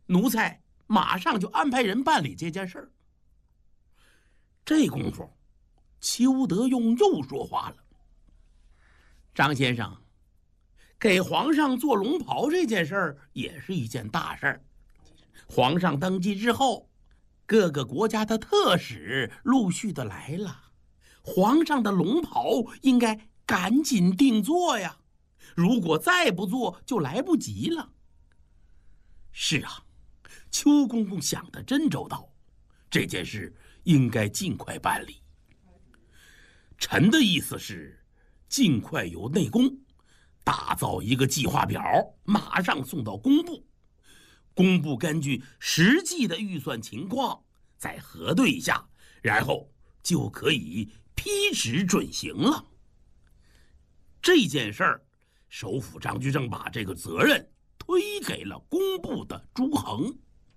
奴才马上就安排人办理这件事儿。这功夫，邱德用又说话了：“张先生，给皇上做龙袍这件事儿也是一件大事儿。皇上登基之后，各个国家的特使陆续的来了，皇上的龙袍应该赶紧定做呀，如果再不做就来不及了。”是啊，邱公公想得真周到，这件事应该尽快办理。臣的意思是，尽快由内宫打造一个计划表，马上送到工部，工部根据实际的预算情况再核对一下，然后就可以批旨准行了。这件事儿，首辅张居正把这个责任推给了工部的朱衡。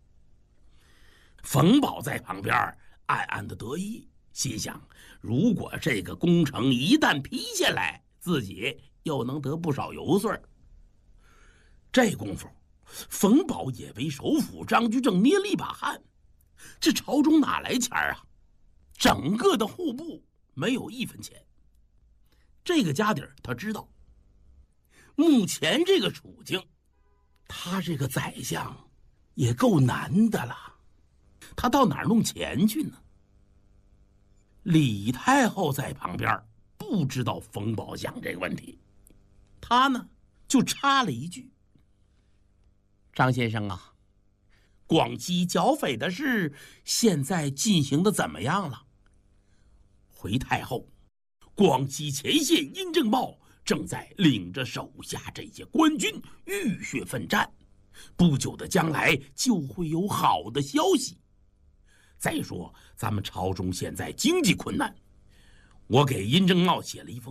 冯保在旁边暗暗的得意，心想：如果这个工程一旦批下来，自己又能得不少油水。这功夫，冯保也为首辅张居正捏了一把汗。这朝中哪来钱啊？整个的户部没有1分钱。这个家底儿他知道。目前这个处境，他这个宰相也够难的了。他到哪儿弄钱去呢？李太后在旁边不知道冯保想这个问题，他呢就插了一句：“张先生啊，广西剿匪的事现在进行的怎么样了？”回太后，广西前线殷正茂正在领着手下这些官军浴血奋战，不久的将来就会有好的消息。再说咱们朝中现在经济困难，我给殷正茂写了一封